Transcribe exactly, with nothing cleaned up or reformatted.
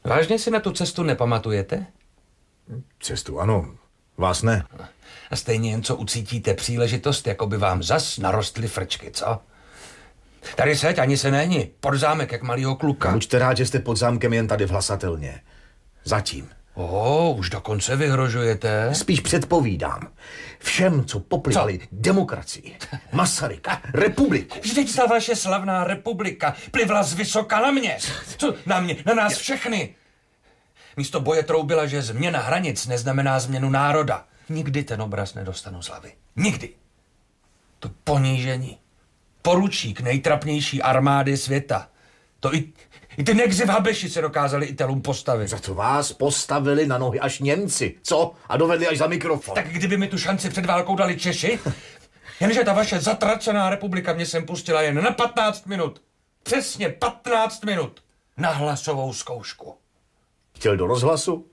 Vážně si na tu cestu nepamatujete? Cestu, ano. Vás ne. A stejně jen co ucítíte příležitost, jako by vám zas narostly frčky, co? Tady seď, ani se není. Pod zámek, jak malýho kluka. Buďte rád, že jste pod zámkem jen tady v Hlasatelně. Zatím. O, už dokonce vyhrožujete? Spíš předpovídám. Všem, co poplivali co? Demokracii, Masaryka, republiku. Vždyť ta vaše slavná republika plivla z vysoka na mě. Co? Na mě, na nás všechny. Místo boje troubila, že změna hranic neznamená změnu národa. Nikdy ten obraz nedostanu z hlavy. Nikdy. To ponížení. Poručík nejtrapnější armády světa. To i, i ty negři v Habeši se dokázali Italům postavit. Za to vás postavili na nohy až Němci, co? A dovedli až za mikrofon. Tak kdyby mi tu šanci před válkou dali Češi, jenže ta vaše zatracená republika mě sem pustila jen na patnáct minut. Přesně patnáct minut. Na hlasovou zkoušku. Chtěl do rozhlasu?